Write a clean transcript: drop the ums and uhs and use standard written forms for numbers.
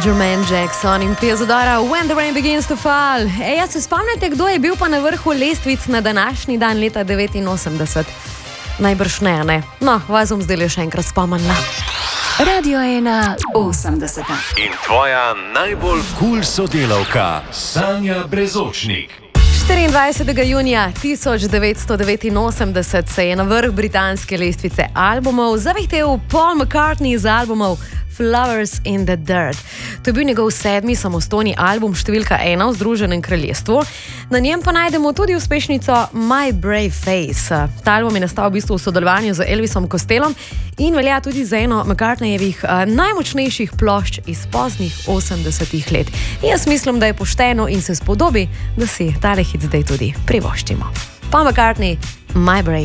Jermaine Jackson in pezodora When the Rain Begins to Fall. Ja se spomnite, kdo je bil pa na vrhu lestvic na današnji dan leta 89? Najbrž ne. No, vas bom zdaj le še enkrat spomnila. Radio 1 80. In tvoja najbolj kul sodelavka, Sanja Brezočnik. 24. junija 1989 se je na vrh britanske lestvice albumov zavihtel Paul McCartney z albumov Flowers in the Dirt. To je bil njegov 7. samostojni album številka 1 v Združenem kraljestvu. Na njem pa najdemo tudi uspešnico My Brave Face. Ta album je nastal v bistvu v sodelovanju z Elvisom Costellom in velja tudi za eno McCartneyjevih najmočnejših plošč iz poznih 80-ih let. Jaz mislim, da je pošteno in se spodobi, da si tale hit zdaj tudi privoščimo. Paul McCartney, My Brave